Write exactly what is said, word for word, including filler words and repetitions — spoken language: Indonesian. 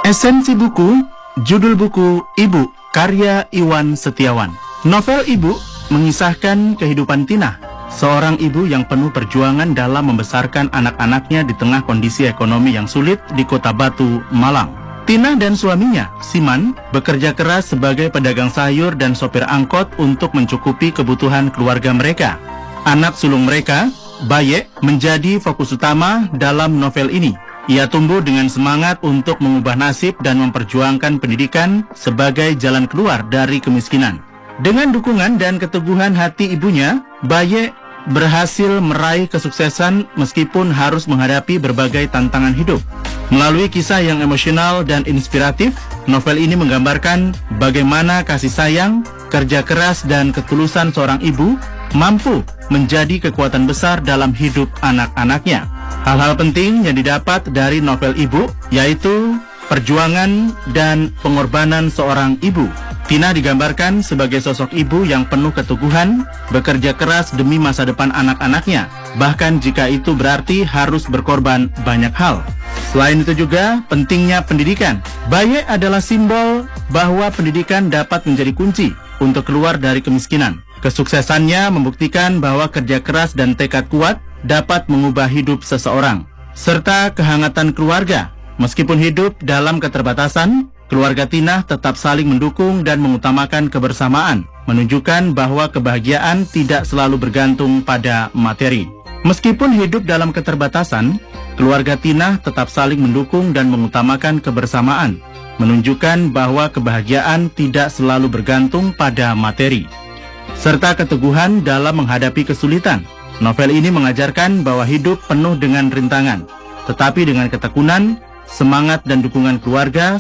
Esensi buku, judul buku Ibu, karya Iwan Setiawan. Novel Ibu mengisahkan kehidupan Tina, seorang ibu yang penuh perjuangan dalam membesarkan anak-anaknya di tengah kondisi ekonomi yang sulit di Kota Batu, Malang. Tina dan suaminya, Siman, bekerja keras sebagai pedagang sayur dan sopir angkot untuk mencukupi kebutuhan keluarga mereka. Anak sulung mereka, Baye, menjadi fokus utama dalam novel ini. Ia tumbuh dengan semangat untuk mengubah nasib dan memperjuangkan pendidikan sebagai jalan keluar dari kemiskinan. Dengan dukungan dan keteguhan hati ibunya, Baye berhasil meraih kesuksesan meskipun harus menghadapi berbagai tantangan hidup. Melalui kisah yang emosional dan inspiratif, novel ini menggambarkan bagaimana kasih sayang, kerja keras, dan ketulusan seorang ibu mampu menjadi kekuatan besar dalam hidup anak-anaknya. Hal-hal penting yang didapat dari novel Ibu yaitu perjuangan dan pengorbanan seorang ibu. Tina digambarkan sebagai sosok ibu yang penuh keteguhan, bekerja keras demi masa depan anak-anaknya, bahkan jika itu berarti harus berkorban banyak hal. Selain itu juga pentingnya pendidikan. Baye adalah simbol bahwa pendidikan dapat menjadi kunci untuk keluar dari kemiskinan. Kesuksesannya membuktikan bahwa kerja keras dan tekad kuat dapat mengubah hidup seseorang, serta kehangatan keluarga. Meskipun hidup dalam keterbatasan, keluarga Tina tetap saling mendukung dan mengutamakan kebersamaan, menunjukkan bahwa kebahagiaan tidak selalu bergantung pada materi. Meskipun hidup dalam keterbatasan, keluarga Tina tetap saling mendukung dan mengutamakan kebersamaan, menunjukkan bahwa kebahagiaan tidak selalu bergantung pada materi, serta keteguhan dalam menghadapi kesulitan. Novel ini mengajarkan bahwa hidup penuh dengan rintangan, tetapi dengan ketekunan, semangat dan dukungan keluarga